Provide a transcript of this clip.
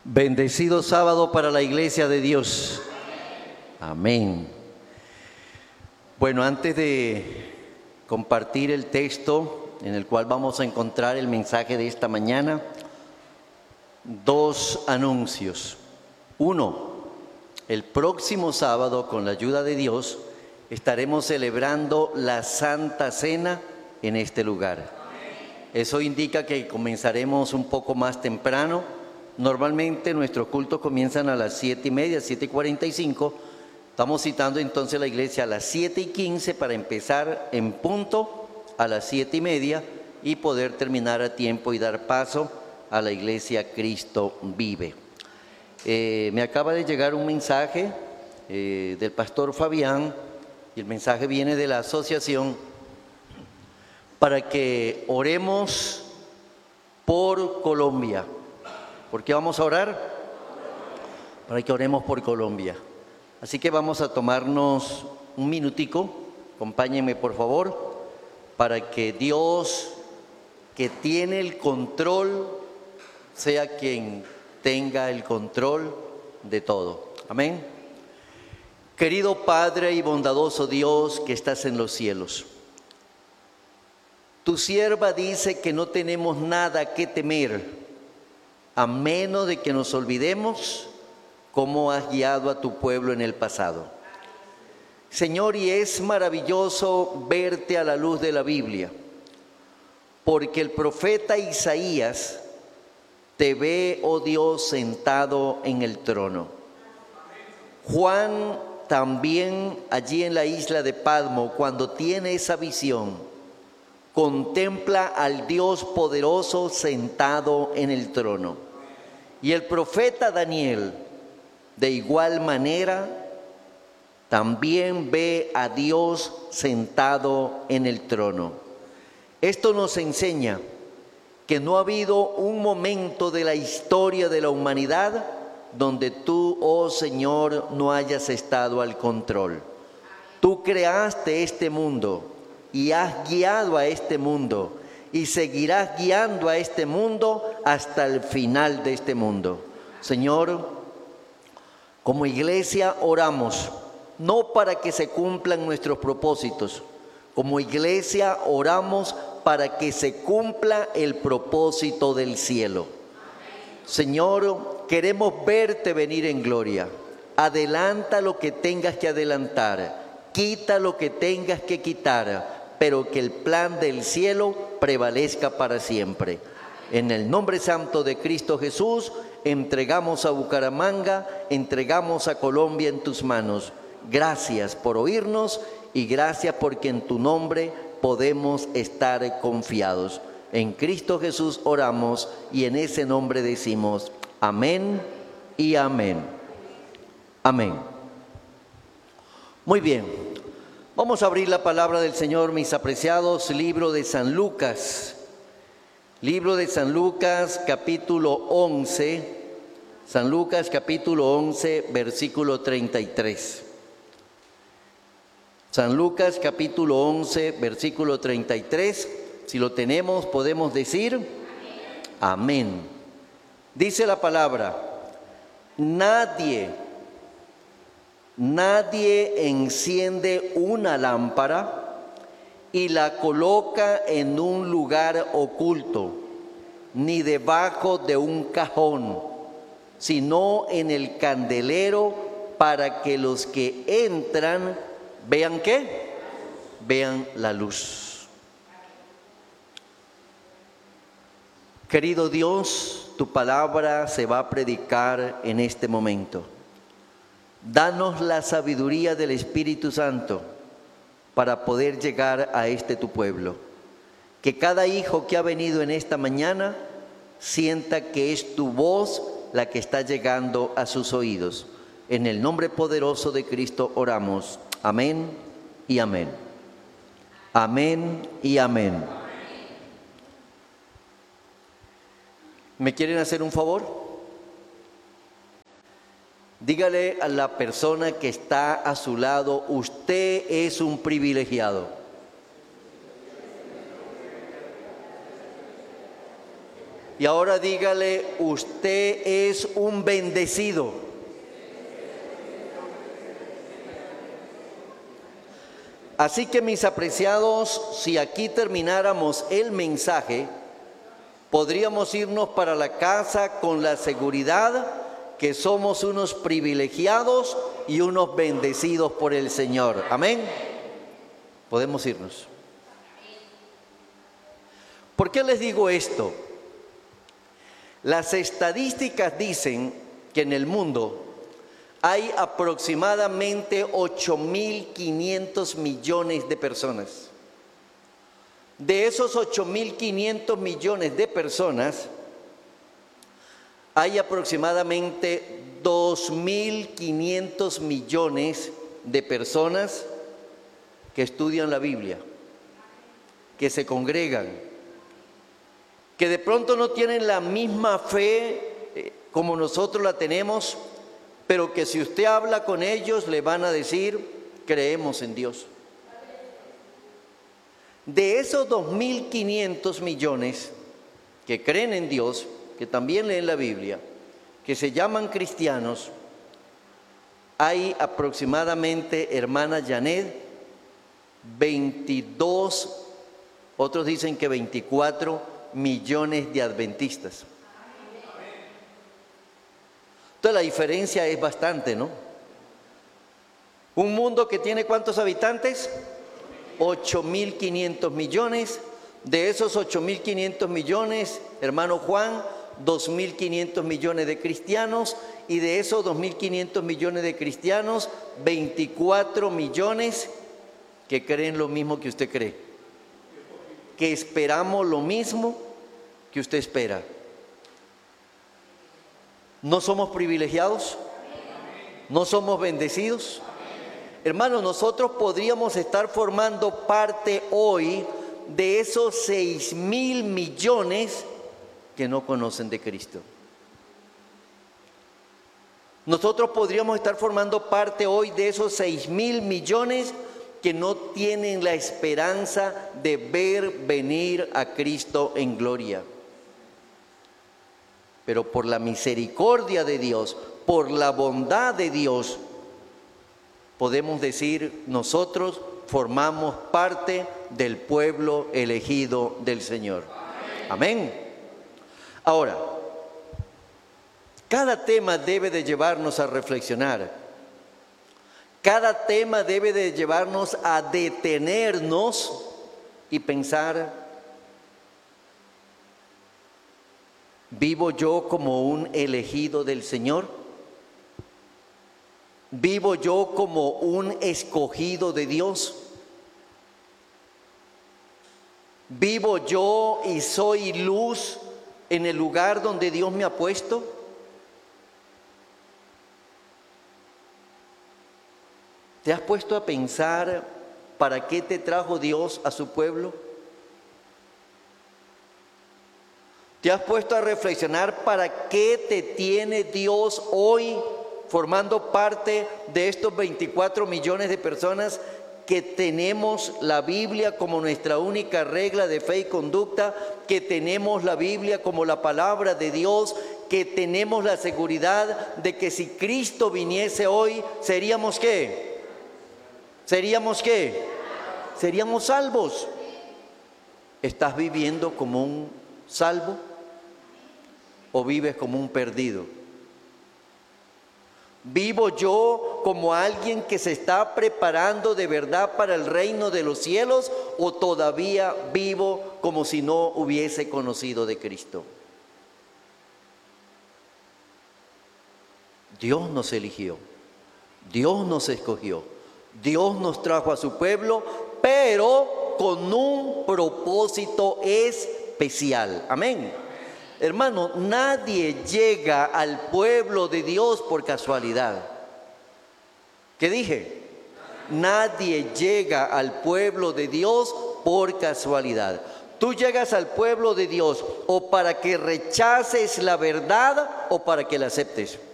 Bendecido sábado para la Iglesia de Dios. Amén. Bueno, antes de compartir el texto en el cual vamos a encontrar el mensaje de esta mañana, dos anuncios. Uno, el próximo sábado, con la ayuda de Dios, estaremos celebrando la Santa Cena en este lugar. Eso indica que comenzaremos un poco más temprano. Normalmente nuestros cultos comienzan a las 7:30, 7:45. Estamos citando entonces la iglesia a las 7:15 para empezar en punto a las 7:30 y poder terminar a tiempo y dar paso a la iglesia Cristo Vive. Me acaba de llegar un mensaje del pastor Fabián, y el mensaje viene de la asociación para que oremos por Colombia. ¿Por qué vamos a orar? Para que oremos por Colombia. Así que vamos a tomarnos un minutico, acompáñenme por favor, para que Dios, que tiene el control, sea quien tenga el control de todo. Amén. Querido Padre y bondadoso Dios que estás en los cielos, tu sierva dice que no tenemos nada que temer, a menos de que nos olvidemos cómo has guiado a tu pueblo en el pasado. Señor, y es maravilloso verte a la luz de la Biblia, porque el profeta Isaías te ve, oh Dios, sentado en el trono. Juan también allí en la isla de Patmos, cuando tiene esa visión, contempla al Dios poderoso sentado en el trono. Y el profeta Daniel, de igual manera, también ve a Dios sentado en el trono. Esto nos enseña que no ha habido un momento de la historia de la humanidad donde tú, oh Señor, no hayas estado al control. Tú creaste este mundo y has guiado a este mundo y seguirás guiando a este mundo hasta el final de este mundo. Señor, como iglesia oramos, no para que se cumplan nuestros propósitos, como iglesia oramos para que se cumpla el propósito del cielo. Señor, queremos verte venir en gloria. Adelanta lo que tengas que adelantar, quita lo que tengas que quitar, pero que el plan del cielo prevalezca para siempre. En el nombre santo de Cristo Jesús, entregamos a Bucaramanga, entregamos a Colombia en tus manos. Gracias por oírnos y gracias porque en tu nombre podemos estar confiados. En Cristo Jesús oramos y en ese nombre decimos amén y amén. Amén. Muy bien. Vamos a abrir la palabra del Señor, mis apreciados, libro de San Lucas. Libro de San Lucas, capítulo 11. San Lucas, capítulo 11, versículo 33. San Lucas, capítulo 11, versículo 33. Si lo tenemos, podemos decir amén. Dice la palabra: Nadie enciende una lámpara y la coloca en un lugar oculto, ni debajo de un cajón, sino en el candelero, para que los que entran vean ¿qué? Vean la luz. Querido Dios, tu palabra se va a predicar en este momento. Danos la sabiduría del Espíritu Santo para poder llegar a este tu pueblo. Que cada hijo que ha venido en esta mañana sienta que es tu voz la que está llegando a sus oídos. En el nombre poderoso de Cristo oramos. Amén y amén. Amén y amén. ¿Me quieren hacer un favor? Dígale a la persona que está a su lado: usted es un privilegiado. Y ahora dígale, usted es un bendecido. Así que, mis apreciados, si aquí termináramos el mensaje, podríamos irnos para la casa con la seguridad que somos unos privilegiados y unos bendecidos por el Señor. Amén. Podemos irnos. ¿Por qué les digo esto? Las estadísticas dicen que en el mundo hay aproximadamente 8.500 millones de personas. De esos 8.500 millones de personas, hay aproximadamente 2.500 millones de personas que estudian la Biblia, que se congregan, que de pronto no tienen la misma fe como nosotros la tenemos, pero que si usted habla con ellos le van a decir, creemos en Dios. De esos 2.500 millones que creen en Dios, que también leen la Biblia, que se llaman cristianos, hay aproximadamente, hermana Janet, 22, otros dicen que 24 millones de adventistas. Entonces la diferencia es bastante, ¿no? Un mundo que tiene ¿cuántos habitantes? 8.500 millones. De esos 8.500 millones, hermano Juan, 2.500 millones de cristianos. Y de esos 2.500 millones de cristianos, 24 millones que creen lo mismo que usted cree. Que esperamos lo mismo que usted espera. ¿No somos privilegiados? ¿No somos bendecidos? Hermanos, nosotros podríamos estar formando parte hoy de esos 6.000 millones que no conocen de Cristo. Nosotros podríamos estar formando parte hoy de esos 6.000 millones que no tienen la esperanza de ver venir a Cristo en gloria. Pero por la misericordia de Dios, por la bondad de Dios, podemos decir, nosotros formamos parte del pueblo elegido del Señor. Amén. Ahora, cada tema debe de llevarnos a reflexionar. Cada tema debe de llevarnos a detenernos y pensar, ¿vivo yo como un elegido del Señor? ¿Vivo yo como un escogido de Dios? ¿Vivo yo y soy luz en el lugar donde Dios me ha puesto? ¿Te has puesto a pensar para qué te trajo Dios a su pueblo? ¿Te has puesto a reflexionar para qué te tiene Dios hoy formando parte de estos 24 millones de personas que tenemos la Biblia como nuestra única regla de fe y conducta, que tenemos la Biblia como la palabra de Dios, que tenemos la seguridad de que si Cristo viniese hoy, ¿seríamos qué? ¿Seríamos qué? Seríamos salvos. ¿Estás viviendo como un salvo o vives como un perdido? ¿Vivo yo como alguien que se está preparando de verdad para el reino de los cielos o todavía vivo como si no hubiese conocido de Cristo? Dios nos eligió, Dios nos escogió, Dios nos trajo a su pueblo, pero con un propósito especial. Amén. Hermano, nadie llega al pueblo de Dios por casualidad. ¿Qué dije? Nadie llega al pueblo de Dios por casualidad. Tú llegas al pueblo de Dios o para que rechaces la verdad o para que la aceptes.